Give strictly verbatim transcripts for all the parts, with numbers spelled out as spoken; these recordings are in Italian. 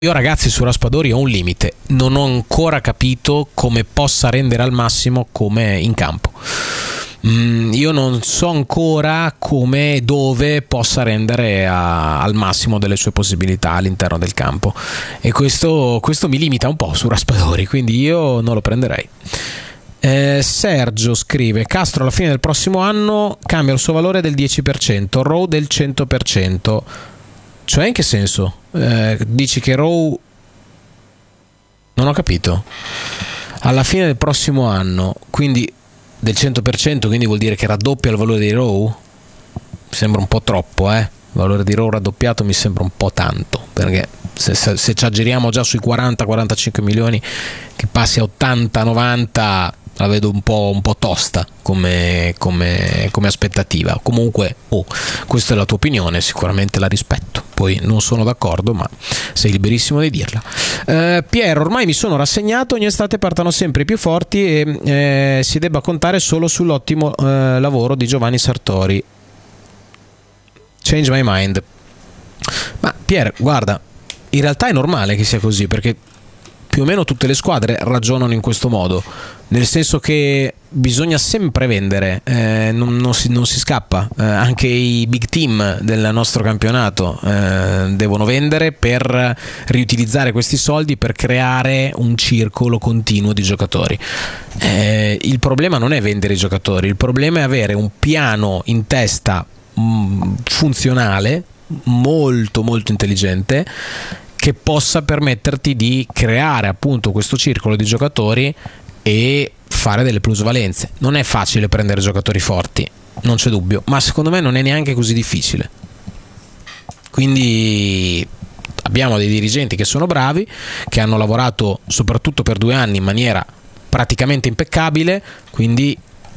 Io ragazzi su Raspadori ho un limite, non ho ancora capito come possa rendere al massimo come in campo. Mm, io non so ancora come e dove possa rendere a, al massimo delle sue possibilità all'interno del campo, e questo, questo mi limita un po' su Raspadori, quindi io non lo prenderei. Eh, Sergio scrive: Castro alla fine del prossimo anno cambia il suo valore del dieci per cento, Rowe del cento per cento. Cioè, in che senso? Eh, dici che Rowe... Non ho capito. Alla fine del prossimo anno, quindi del cento per cento, quindi vuol dire che raddoppia il valore di Rowe? Mi sembra un po' troppo, eh? Il valore di Rowe raddoppiato mi sembra un po' tanto, perché se, se, se ci aggiriamo già sui quaranta quarantacinque milioni, che passi a ottanta novanta, la vedo un po', un po' tosta come, come, come aspettativa. Comunque, oh, questa è la tua opinione, sicuramente la rispetto. Poi non sono d'accordo, ma sei liberissimo di dirla. eh, Piero, ormai mi sono rassegnato, ogni estate partano sempre i più forti e eh, si debba contare solo sull'ottimo eh, lavoro di Giovanni Sartori. Change my mind. Ma Pier, guarda, in realtà è normale che sia così, perché più o meno tutte le squadre ragionano in questo modo, nel senso che bisogna sempre vendere, eh, non, non, si, non si scappa, eh, anche i big team del nostro campionato eh, devono vendere per riutilizzare questi soldi per creare un circolo continuo di giocatori. Eh, il problema non è vendere i giocatori, il problema è avere un piano in testa mh, funzionale, molto molto intelligente, che possa permetterti di creare appunto questo circolo di giocatori e fare delle plusvalenze. Non è facile prendere giocatori forti, non c'è dubbio, ma secondo me non è neanche così difficile. Quindi abbiamo dei dirigenti che sono bravi, che hanno lavorato soprattutto per due anni in maniera praticamente impeccabile, quindi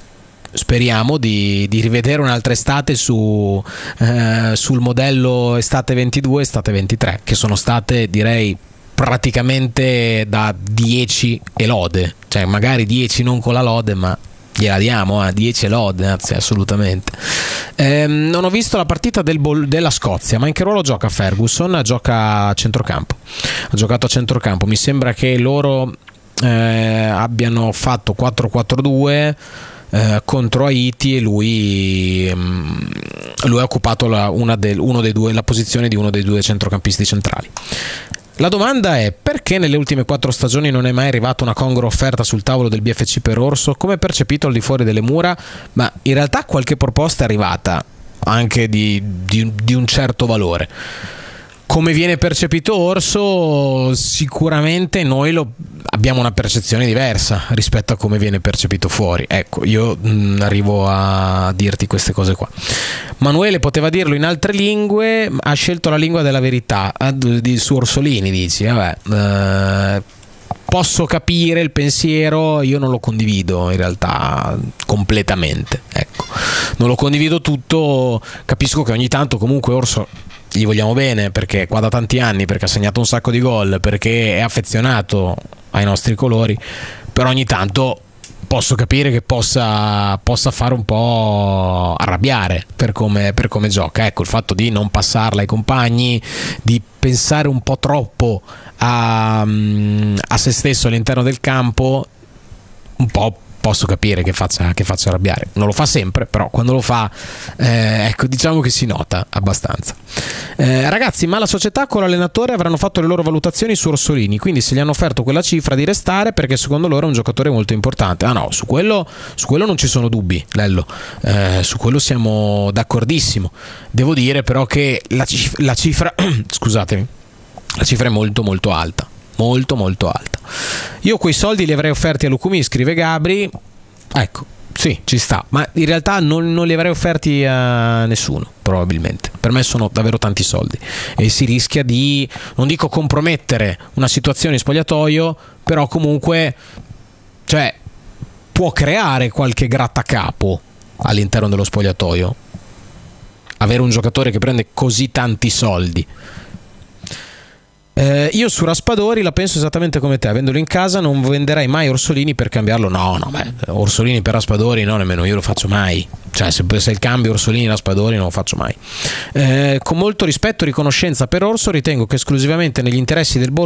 speriamo di, di rivedere un'altra estate su, eh, sul modello estate ventidue estate ventitré, che sono state, direi, praticamente da dieci e lode, cioè magari dieci non con la lode, ma gliela diamo, eh, dieci e lode, anzi assolutamente. Eh, non ho visto la partita del bol- della Scozia, ma in che ruolo gioca Ferguson? Gioca a centrocampo, ha giocato a centrocampo, mi sembra che loro eh, abbiano fatto quattro quattro due Eh, contro Haiti, e lui, um, lui ha occupato la, una del, uno dei due, la posizione di uno dei due centrocampisti centrali. La domanda è: perché nelle ultime quattro stagioni non è mai arrivata una congrua offerta sul tavolo del B F C per Orso? Come percepito al di fuori delle mura? Ma in realtà qualche proposta è arrivata, anche di, di, di un certo valore. Come viene percepito Orso? Sicuramente noi lo abbiamo una percezione diversa rispetto a come viene percepito fuori. Ecco, io mh, arrivo a dirti queste cose qua. Manuele poteva dirlo in altre lingue, ha scelto la lingua della verità. Di su Orsolini dici? Vabbè, eh, posso capire il pensiero, io non lo condivido in realtà completamente. Ecco, non lo condivido tutto. Capisco che ogni tanto comunque Orso gli vogliamo bene, perché qua da tanti anni, perché ha segnato un sacco di gol, perché è affezionato ai nostri colori, però ogni tanto posso capire che possa, possa fare un po' arrabbiare per come, per come gioca. Ecco, il fatto di non passarla ai compagni, di pensare un po' troppo a, a se stesso all'interno del campo, un po' posso capire che faccia, che faccia arrabbiare. Non lo fa sempre, però quando lo fa, eh, ecco, diciamo che si nota abbastanza. Eh, ragazzi, ma la società con l'allenatore avranno fatto le loro valutazioni su Orsolini, quindi se gli hanno offerto quella cifra di restare perché secondo loro è un giocatore molto importante. Ah no, su quello, su quello non ci sono dubbi, Lello, eh, su quello siamo d'accordissimo. Devo dire però che la cifra, la cifra scusatemi, la cifra è molto molto alta, molto molto alta. Io quei soldi li avrei offerti a Lucumi, scrive Gabri. Ecco, sì, ci sta, ma in realtà non, non li avrei offerti a nessuno, probabilmente. Per me sono davvero tanti soldi e si rischia di, non dico compromettere una situazione in spogliatoio, però comunque, cioè, può creare qualche grattacapo all'interno dello spogliatoio avere un giocatore che prende così tanti soldi. Eh, io su Raspadori la penso esattamente come te, avendolo in casa non venderei mai Orsolini per cambiarlo. No, no, beh, Orsolini per Raspadori no, nemmeno io lo faccio mai. Cioè, se, se il cambio Orsolini Raspadori non lo faccio mai. Eh, con molto rispetto e riconoscenza per Orso, ritengo che esclusivamente negli interessi del Borussia